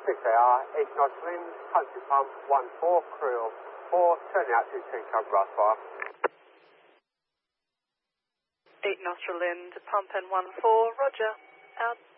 6AR, 8 knots wind, country pump 14, crew 4, turning out to St. Grass Bar. 8 nostril wind, pump N14, roger, out.